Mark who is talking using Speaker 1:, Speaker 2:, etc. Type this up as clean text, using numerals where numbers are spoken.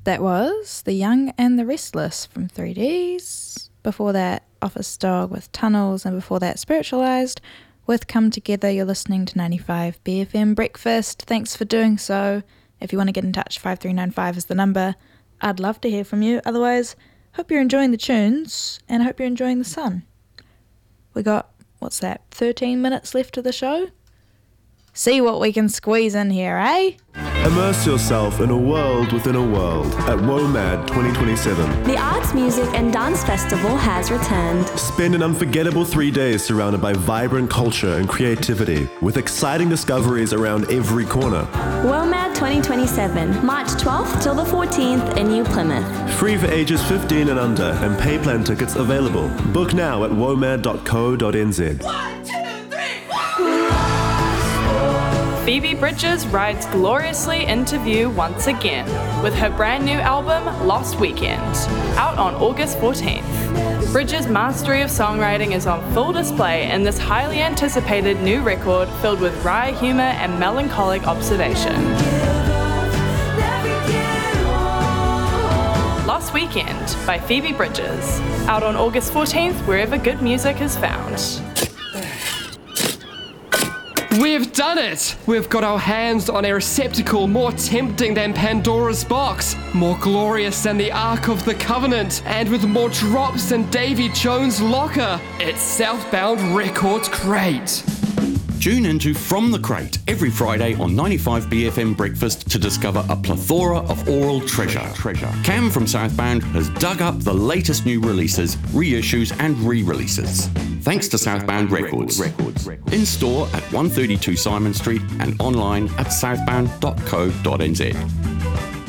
Speaker 1: That was The Young and the Restless from 3Ds. Before that, Office Dog with Tunnels, and before that, Spiritualized with Come Together. You're listening to 95 BFM Breakfast. Thanks for doing so. If you want to get in touch, 5395 is the number. I'd love to hear from you. Otherwise, hope you're enjoying the tunes, and I hope you're enjoying the sun. We got, 13 minutes left of the show? See what we can squeeze in here, eh?
Speaker 2: Immerse yourself in a world within a world at WOMAD 2027.
Speaker 3: The Arts, Music and Dance Festival has returned.
Speaker 2: Spend an unforgettable 3 days surrounded by vibrant culture and creativity, with exciting discoveries around every corner.
Speaker 3: WOMAD 2027, March 12th till the 14th in New Plymouth.
Speaker 2: Free for ages 15 and under, and pay plan tickets available. Book now at womad.co.nz.
Speaker 4: Phoebe Bridgers rides gloriously into view once again with her brand new album, Lost Weekend, out on August 14th. Bridges' mastery of songwriting is on full display in this highly anticipated new record filled with wry humour and melancholic observation. Lost Weekend by Phoebe Bridgers, out on August 14th wherever good music is found.
Speaker 5: We've done it! We've got our hands on a receptacle more tempting than Pandora's box, more glorious than the Ark of the Covenant, and with more drops than Davy Jones' locker. It's Southbound Records Crate.
Speaker 6: Tune into From the Crate every Friday on 95 BFM Breakfast to discover a plethora of oral treasure. Cam from Southbound has dug up the latest new releases, reissues and re-releases. Thanks to Southbound Records. In store at 132 Simon Street and online at southbound.co.nz.